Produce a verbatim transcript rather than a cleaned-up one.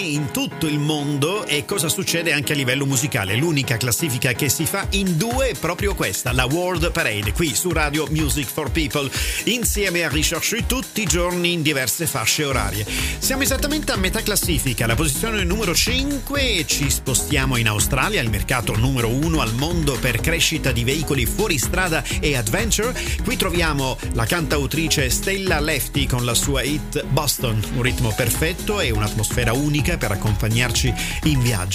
in tutto il mondo e cosa succede anche a livello musicale. L'unica classifica che si fa in due è proprio questa, la World Parade, qui su Radio Music for People, insieme a Richard Shu tutti i giorni in diverse fasce orarie. Siamo esattamente a metà classifica, la posizione numero cinque, e ci spostiamo in Australia, il mercato numero uno al mondo per crescita di veicoli fuori strada e adventure. Qui troviamo la cantautrice Stella Lefty con la sua hit Boston, un ritmo perfetto e un'atmosfera unica per accompagnarci in viaggio.